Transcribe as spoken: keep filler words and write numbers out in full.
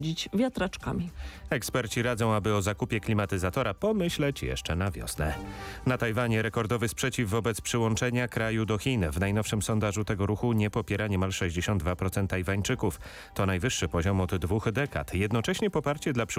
wiatraczkami. Eksperci radzą, aby o zakupie klimatyzatora pomyśleć jeszcze na wiosnę. Na Tajwanie rekordowy sprzeciw wobec przyłączenia kraju do Chin. W najnowszym sondażu tego ruchu nie popiera niemal sześćdziesiąt dwa procent Tajwańczyków. To najwyższy poziom od dwóch dekad. Jednocześnie poparcie dla przyłączenia